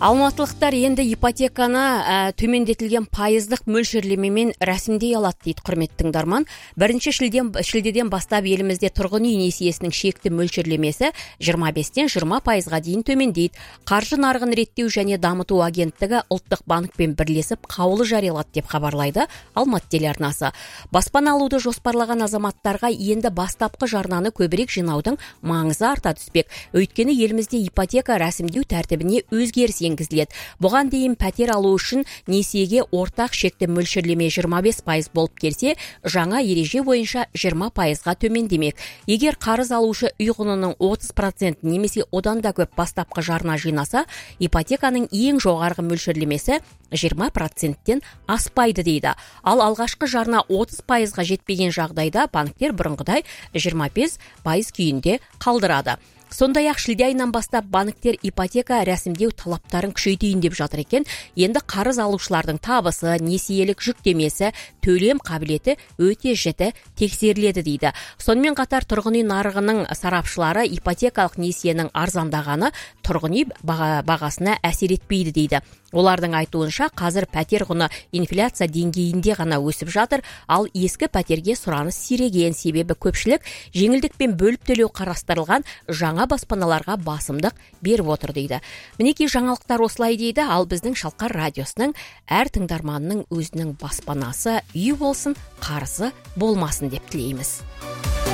Алматылықтар енді ипотеканы төмендетілген пайыздық мөлшерлемемен рәсімдей алады дейді құрметті тыңдарман. 1 шілдеден бастап елімізде тұрғын үй несиесінің шекті мөлшерлемесі 25-тен 20%-ға дейін төмендейді. Қаржы нарығын реттеу және дамыту агенттігі ұлттық банкпен бірлесіп қаулы жариялады деп хабарлайды Алматы телеарнасы. Баспана алуды жоспарлаған азаматтарға енді бастапқы жарнаны көбірек жинаудың маңызы арта түспек. Өйткені елімізде ипотека рәсімдеу тәртібіне өзгеріс енгізіледі. Бұған дейін пәтер алу үшін несиеге ортақ шекті мөлшерлеме 25% болып келсе, жаңа ереже бойынша 20%-ға төмендемек. Егер қарыз алушы үй құнының 30% немесе одан да көп бастапқы жарна жинаса, ипотеканың ең жоғарғы мөлшерлемесі 20%-тен аспайды дейді. Ал алғашқы жарна 30%-ға жетпеген жағдайда банктер бұрынғыдай 25% күйінде қалдырады. Сондай-ақ шілде айынан бастап банктер ипотека рәсімдеу талаптарын күшейтейін деп жатыр екен. Енді қарыз алушылардың табысы, несиелік жүктемесі, төлем қабілеті өте жіті тексеріледі дейді. Сонымен қатар тұрғын үй нарығының сарапшылары ипотекалық несиенің арзандағаны тұрғын үй бағасына әсер етпейді дейді. Олардың айтуынша қазір пәтер құны инфляция деңгейінде ғана өсіп жатыр, ал ескі пәтерге сұраныс сиреген, себебі көпшілік жеңілдікпен бөліп төлеу қарастырылған жаңа баспаналарға басымдық беріп отыр дейді. Мінекей жаңалықтар осылай дейді, ал біздің Шалқар радиосының әр тыңдарманның өзінің баспанасы үй болсын, қарызы болмасын деп тілейміз.